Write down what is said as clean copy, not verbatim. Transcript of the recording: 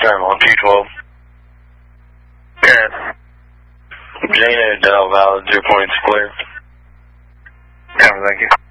on 212. Yeah. Jane Del valid, 0 points clear. Yeah, thank you.